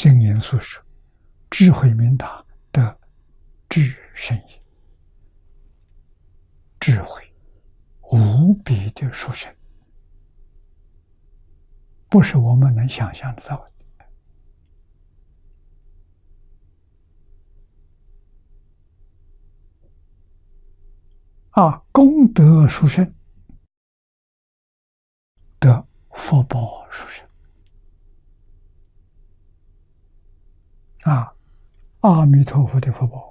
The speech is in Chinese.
经言述说，智慧明达得智胜也，智慧无比的殊胜，不是我们能想象得到的。功德殊胜，得福报殊胜。阿弥陀佛的福报